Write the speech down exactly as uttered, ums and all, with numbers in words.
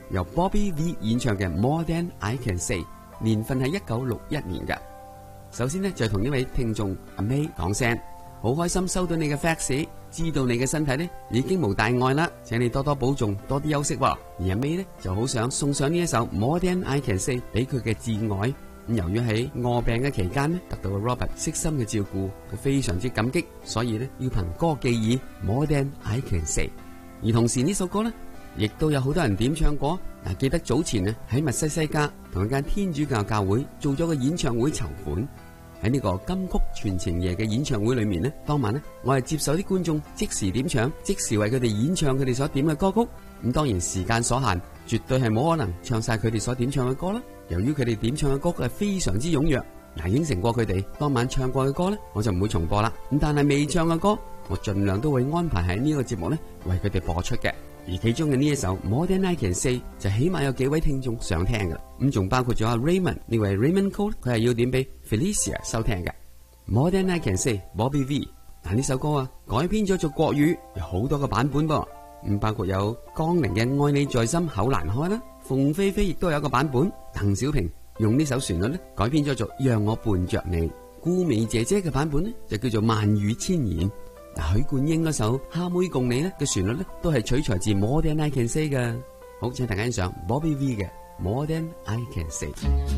由 Bobby V 演唱嘅 More Than I Can Say， 年份係一九六一年㗎。首先呢，就同呢位聽眾阿 May 講聲，好開心收到你嘅 fax， 知道你嘅身體呢已經無大礙啦，請你多多保重，多啲休息喎。而阿 May 呢就好想送上呢一首 More Than I Can Say 俾佢嘅摯愛。咁由於喺臥病嘅期間呢，得到 Robert 悉心嘅照顧，佢非常之感激，所以呢要憑歌寄意 More Than I Can Say。而同時呢首歌呢，亦都有好多人點唱過。嗱，記得早前呢喺密西西加同一間天主教教會做咗個演唱會籌款，喺呢個金曲傳情夜嘅演唱會裏面呢，當晚呢我係接受啲觀眾即時點唱，即時為佢哋演唱佢哋所點嘅歌曲。咁當然時間所限，絕對係冇可能唱晒佢哋所點唱嘅歌啦。由於佢哋點唱嘅歌係非常之踴躍，嗱，應承過佢哋當晚唱過嘅歌呢，我就唔會重播啦。咁但係未唱嘅歌，我盡量都會安排喺呢個節目呢為佢哋播出嘅。而其中嘅呢一首 More Than I Can Say 就起碼有幾位聽眾想聽嘅，咁仲包括咗阿 Raymond 呢位 Raymond Cole， 佢係要點俾 Felicia 收聽嘅。More Than I Can Say Bobby V， 嗱呢首歌啊改編咗做國語，有好多個版本噃，咁包括有江玲嘅愛你在心口難開啦，鳳飛飛亦都有一個版本，鄧小平用呢首旋律咧改編咗做讓我伴着你，顧美姐姐嘅版本咧就叫做萬語千言。嗱，許冠英嗰首蝦妹共你咧嘅旋律咧都係取材自 More Than I Can Say 噶。好，請大家欣賞 Bobby V 嘅 More Than I Can Say。